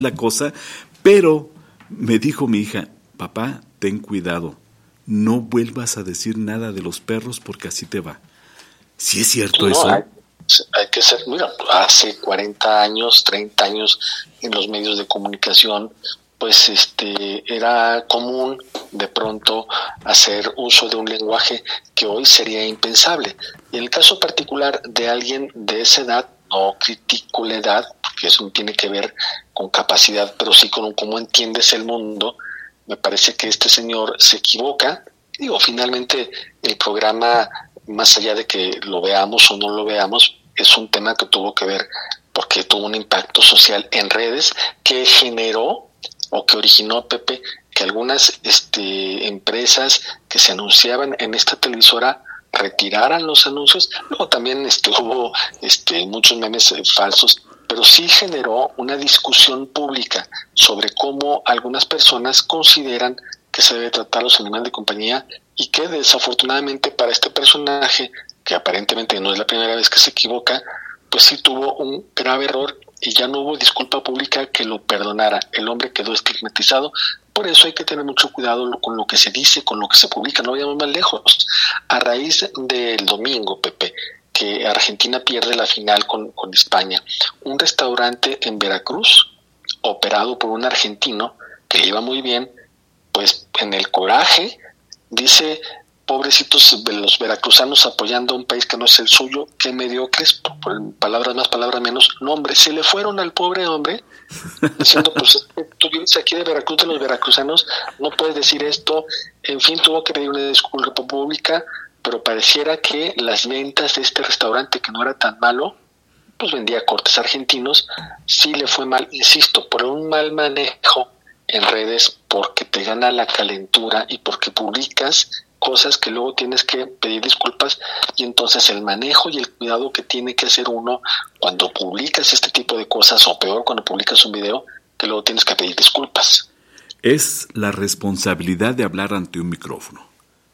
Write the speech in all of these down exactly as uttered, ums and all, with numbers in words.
la cosa, pero me dijo mi hija, papá, ten cuidado, no vuelvas a decir nada de los perros porque así te va. ¿Sí es cierto no, eso? Hay, hay que ser, mira, hace cuarenta años, treinta años en los medios de comunicación, pues este era común de pronto hacer uso de un lenguaje que hoy sería impensable. Y en el caso particular de alguien de esa edad, no critico la edad, porque eso no tiene que ver con capacidad, pero sí con cómo entiendes el mundo. Me parece que este señor se equivoca. Digo, finalmente el programa, más allá de que lo veamos o no lo veamos, es un tema que tuvo que ver porque tuvo un impacto social en redes que generó o que originó, Pepe, que algunas este, empresas que se anunciaban en esta televisora retiraran los anuncios. Luego también este, hubo este, muchos memes eh, falsos, pero sí generó una discusión pública sobre cómo algunas personas consideran que se debe tratar a los animales de compañía y que desafortunadamente para este personaje, que aparentemente no es la primera vez que se equivoca, pues sí tuvo un grave error y ya no hubo disculpa pública que lo perdonara. El hombre quedó estigmatizado. Por eso hay que tener mucho cuidado con lo que se dice, con lo que se publica. No vayamos más lejos. A raíz del domingo, Pepe, que Argentina pierde la final con, con España, un restaurante en Veracruz, operado por un argentino que le iba muy bien, pues en el coraje dice: pobrecitos de los veracruzanos apoyando a un país que no es el suyo, qué mediocres, por, por palabras más, palabras menos. No, hombre, se le fueron al pobre hombre diciendo, pues tú vienes aquí de Veracruz, de los veracruzanos, no puedes decir esto. En fin, tuvo que pedir una disculpa pública, pero pareciera que las ventas de este restaurante, que no era tan malo, pues vendía cortes argentinos, sí le fue mal, insisto, por un mal manejo en redes, porque te gana la calentura y porque publicas cosas que luego tienes que pedir disculpas. Y entonces el manejo y el cuidado que tiene que hacer uno cuando publicas este tipo de cosas, o peor cuando publicas un video, que luego tienes que pedir disculpas. Es la responsabilidad de hablar ante un micrófono.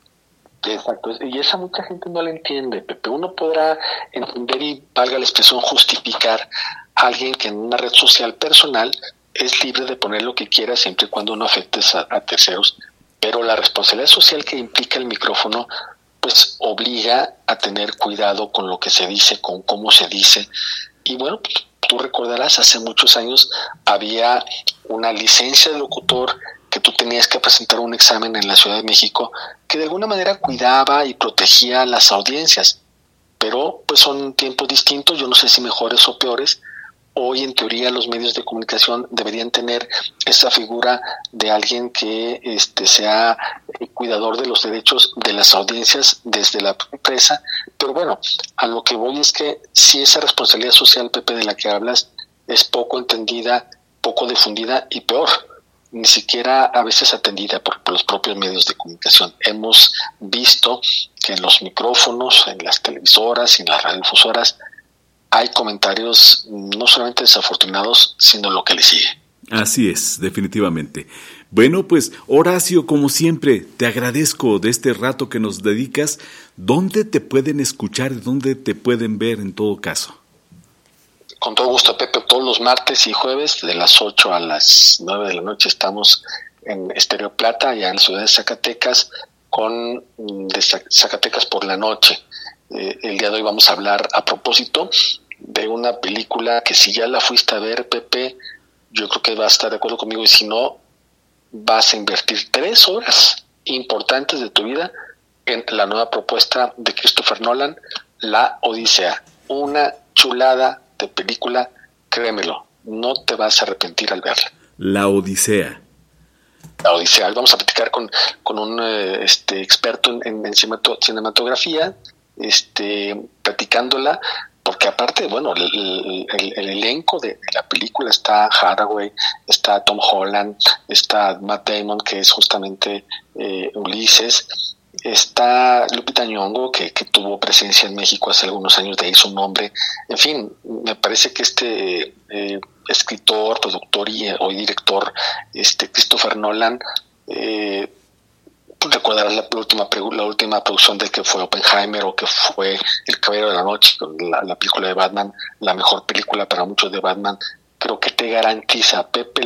Exacto, y esa mucha gente no la entiende, Pepe. Uno podrá entender y, valga la expresión, justificar a alguien que en una red social personal es libre de poner lo que quiera siempre y cuando no afectes a, a terceros, pero la responsabilidad social que implica el micrófono pues obliga a tener cuidado con lo que se dice, con cómo se dice. Y bueno, tú recordarás, hace muchos años había una licencia de locutor que tú tenías que presentar un examen en la Ciudad de México que de alguna manera cuidaba y protegía a las audiencias, pero pues son tiempos distintos, yo no sé si mejores o peores. Hoy, en teoría, los medios de comunicación deberían tener esa figura de alguien que este, sea cuidador de los derechos de las audiencias desde la empresa. Pero bueno, a lo que voy es que si esa responsabilidad social, Pepe, de la que hablas, es poco entendida, poco difundida y peor, ni siquiera a veces atendida por, por los propios medios de comunicación. Hemos visto que en los micrófonos, en las televisoras y en las radiodifusoras, hay comentarios no solamente desafortunados, sino lo que le sigue. Así es, definitivamente. Bueno, pues Horacio, como siempre, te agradezco de este rato que nos dedicas. ¿Dónde te pueden escuchar? ¿Dónde te pueden ver en todo caso? Con todo gusto, Pepe. Todos los martes y jueves de las ocho a las nueve de la noche estamos en Estéreo Plata, allá en la ciudad de Zacatecas, con de Zacatecas por la noche. Eh, el día de hoy vamos a hablar a propósito de una película que si ya la fuiste a ver, Pepe, yo creo que vas a estar de acuerdo conmigo, y si no, vas a invertir tres horas importantes de tu vida en la nueva propuesta de Christopher Nolan, La Odisea. Una chulada de película, créemelo, no te vas a arrepentir al verla. La Odisea. La Odisea. Vamos a platicar con, con un eh, este, experto en, en, en cinematografía, este, platicándola, porque aparte, bueno, el, el, el elenco de, de la película está Hathaway, está Tom Holland, está Matt Damon, que es justamente eh, Ulises, está Lupita Nyong'o, que, que tuvo presencia en México hace algunos años, de ahí su nombre. En fin, me parece que este eh, escritor, productor y hoy director, este Christopher Nolan, eh, recordarás la, la última la última producción de que fue Oppenheimer, o que fue El Caballero de la Noche, la, la película de Batman, la mejor película para muchos de Batman. creo que te garantiza, Pepe